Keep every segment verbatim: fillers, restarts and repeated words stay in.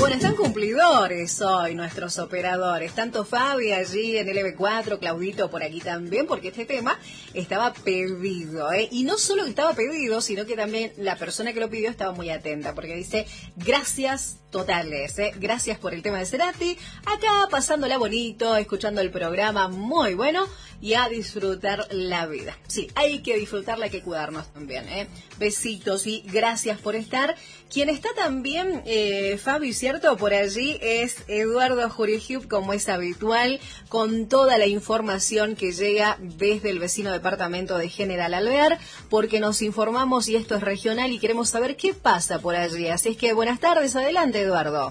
Bueno, están cumplidores hoy nuestros operadores, tanto Fabi allí en L B cuatro, Claudito por aquí también, porque este tema estaba pedido, ¿eh? Y no solo estaba pedido, sino que también la persona que lo pidió estaba muy atenta, porque dice, gracias totales, ¿eh? Gracias por el tema de Cerati, acá pasándola bonito, escuchando el programa, muy bueno, y a disfrutar la vida. Sí, hay que disfrutarla, hay que cuidarnos también, ¿eh? Besitos y gracias por estar. Quien está también, eh, Fabi, ¿cierto? Por allí es Eduardo Jurigiub, como es habitual, con toda la información que llega desde el vecino departamento de General Alvear, porque nos informamos y esto es regional y queremos saber qué pasa por allí. Así es que buenas tardes, adelante, Eduardo.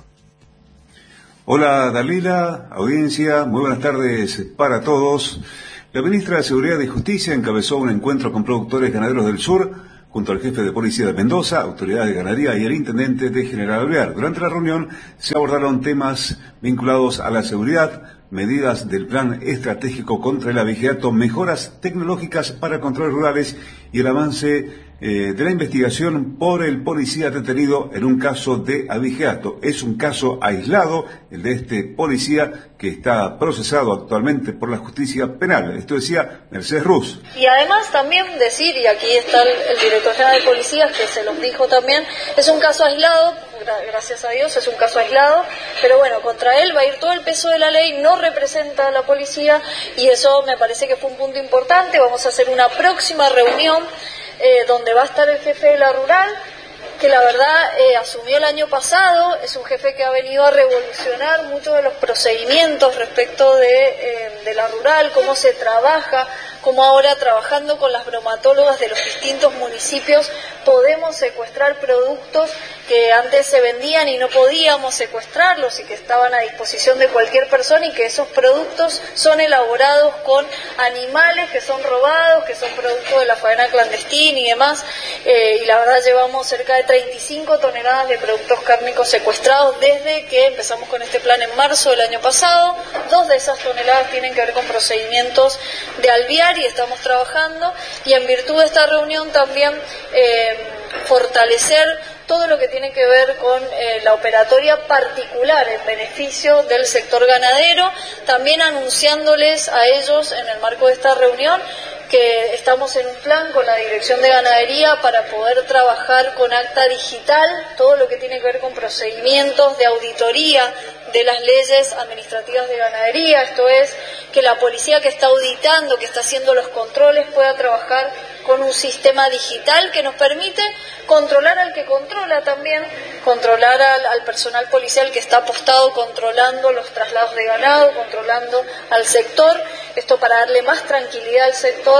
Hola, Dalila, audiencia, muy buenas tardes para todos. La ministra de Seguridad y Justicia encabezó un encuentro con productores ganaderos del sur, junto al jefe de policía de Mendoza, autoridades de ganadería y el intendente de General Alvear. Durante la reunión se abordaron temas vinculados a la seguridad, medidas del plan estratégico contra el abigeato, mejoras tecnológicas para controles rurales y el avance eh, de la investigación por el policía detenido en un caso de abigeato. Es un caso aislado, el de este policía que está procesado actualmente por la justicia penal. Esto decía Mercedes Ruz. Y además también decir, y aquí está el, el director general de policías que se los dijo también, es un caso aislado, gracias a Dios es un caso aislado, pero bueno, contra él va a ir todo el peso de la ley, no representa a la policía y eso me parece que fue un punto importante. Vamos a hacer una próxima reunión eh, donde va a estar el jefe de la rural, que la verdad eh, asumió el año pasado, es un jefe que ha venido a revolucionar muchos de los procedimientos respecto de, eh, de la rural, cómo se trabaja, cómo ahora trabajando con las bromatólogas de los distintos municipios podemos secuestrar productos que antes se vendían y no podíamos secuestrarlos y que estaban a disposición de cualquier persona y que esos productos son elaborados con animales que son robados, que son productos de la faena clandestina y demás, eh, y la verdad llevamos cerca de treinta y cinco toneladas de productos cárnicos secuestrados desde que empezamos con este plan en marzo del año pasado. Dos de esas toneladas tienen que ver con procedimientos de Alvear y estamos trabajando, y en virtud de esta reunión también eh, fortalecer todo lo que tiene que ver con eh, la operatoria particular en beneficio del sector ganadero, también anunciándoles a ellos en el marco de esta reunión que estamos en un plan con la Dirección de Ganadería para poder trabajar con acta digital, todo lo que tiene que ver con procedimientos de auditoría de las leyes administrativas de ganadería, esto es, que la policía que está auditando, que está haciendo los controles, pueda trabajar con un sistema digital que nos permite controlar al que controla también, controlar al, al personal policial que está apostado controlando los traslados de ganado, controlando al sector, esto para darle más tranquilidad al sector.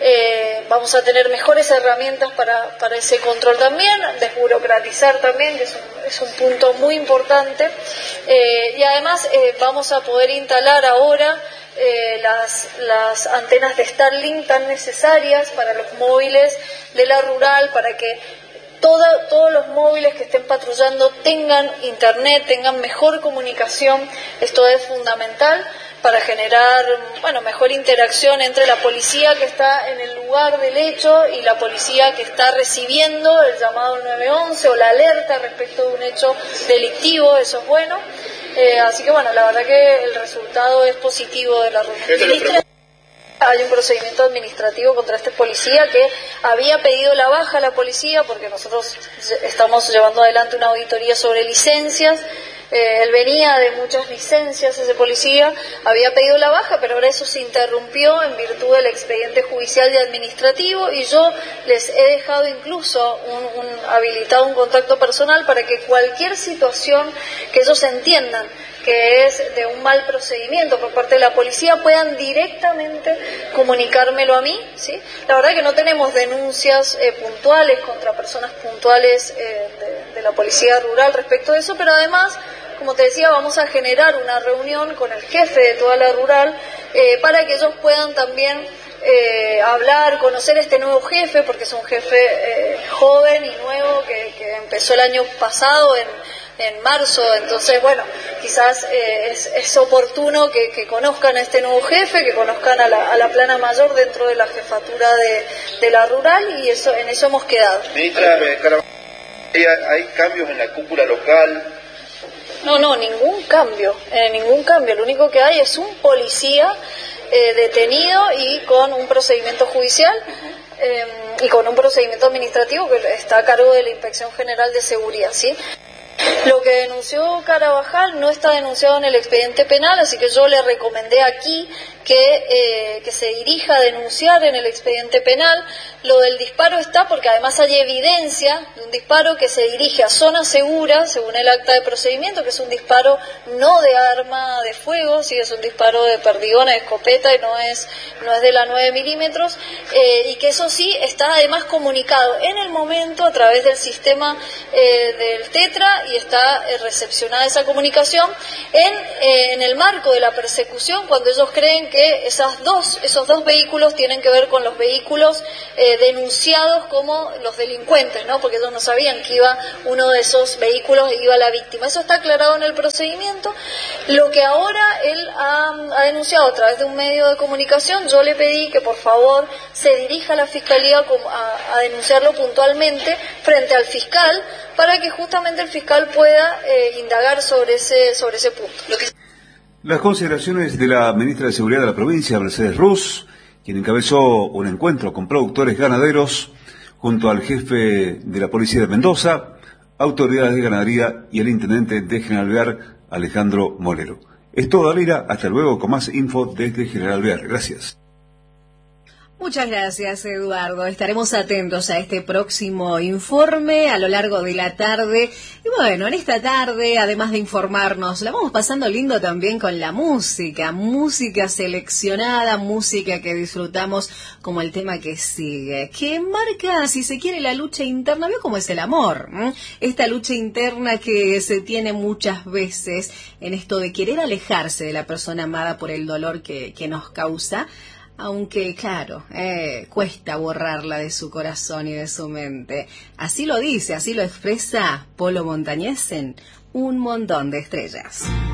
Eh, vamos a tener mejores herramientas para, para ese control también, desburocratizar también, que es un, es un punto muy importante, eh, y además eh, vamos a poder instalar ahora Eh, las, las antenas de Starlink tan necesarias para los móviles de la rural, para que toda, todos los móviles que estén patrullando tengan internet, tengan mejor comunicación. Esto es fundamental para generar, bueno, mejor interacción entre la policía que está en el lugar del hecho y la policía que está recibiendo el llamado nueve once o la alerta respecto de un hecho delictivo. Eso es bueno. Eh, así que bueno, la verdad que el resultado es positivo de la reunión. Hay un procedimiento administrativo contra este policía que había pedido la baja a la policía porque nosotros estamos llevando adelante una auditoría sobre licencias. Eh, él venía de muchas licencias, ese policía, había pedido la baja, pero ahora eso se interrumpió en virtud del expediente judicial y administrativo, y yo les he dejado incluso un, un habilitado un contacto personal para que cualquier situación que ellos entiendan que es de un mal procedimiento por parte de la policía puedan directamente comunicármelo a mí, ¿sí? La verdad que no tenemos denuncias eh, puntuales contra personas puntuales eh, de, de la policía rural respecto de eso, pero además, como te decía, vamos a generar una reunión con el jefe de toda la rural eh, para que ellos puedan también eh, hablar, conocer este nuevo jefe, porque es un jefe eh, joven y nuevo que, que empezó el año pasado en, en marzo. Entonces, bueno, quizás eh, es, es oportuno que, que conozcan a este nuevo jefe, que conozcan a la, a la plana mayor dentro de la jefatura de, de la rural, y eso en eso hemos quedado. Ministra, hay cambios en la cúpula local. No, no, ningún cambio, eh, ningún cambio. Lo único que hay es un policía eh, detenido y con un procedimiento judicial eh, y con un procedimiento administrativo que está a cargo de la Inspección General de Seguridad, ¿sí? Lo que denunció Carabajal no está denunciado en el expediente penal, así que yo le recomendé aquí que, eh, que se dirija a denunciar en el expediente penal. Lo del disparo está porque además hay evidencia de un disparo que se dirige a zona segura, según el acta de procedimiento, que es un disparo no de arma de fuego, sí, es un disparo de perdigón, de escopeta, y no es, no es de la nueve milímetros, eh, y que eso sí está además comunicado en el momento a través del sistema eh, del Tetra, y está eh, recepcionada esa comunicación en, eh, en el marco de la persecución, cuando ellos creen que esas dos, esos dos vehículos tienen que ver con los vehículos eh, denunciados como los delincuentes, ¿no? Porque ellos no sabían que iba uno de esos vehículos e iba la víctima. Eso está aclarado en el procedimiento. Lo que ahora él ha, ha denunciado a través de un medio de comunicación, yo le pedí que por favor se dirija a la Fiscalía a, a denunciarlo puntualmente frente al fiscal, para que justamente el fiscal pueda eh, indagar sobre ese, sobre ese punto. Lo que... Las consideraciones de la ministra de Seguridad de la provincia, Mercedes Ruz, quien encabezó un encuentro con productores ganaderos junto al jefe de la policía de Mendoza, autoridades de ganadería y el intendente de General Alvear, Alejandro Molero. Es todo, Dalila. Hasta luego con más info desde General Alvear. Gracias. Muchas gracias, Eduardo. Estaremos atentos a este próximo informe a lo largo de la tarde. Y bueno, en esta tarde, además de informarnos, la vamos pasando lindo también con la música. Música seleccionada, música que disfrutamos, como el tema que sigue, que marca, si se quiere, la lucha interna. ¿Vio cómo es el amor? ¿eh? Esta lucha interna que se tiene muchas veces en esto de querer alejarse de la persona amada por el dolor que, que nos causa. Aunque, claro, eh, cuesta borrarla de su corazón y de su mente. Así lo dice, así lo expresa Polo Montañés en Un Montón de Estrellas.